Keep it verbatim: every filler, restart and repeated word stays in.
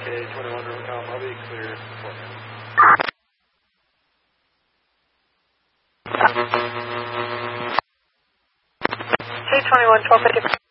K twenty-one, um, I'll be clear for now. K twenty-one, twelve fifty.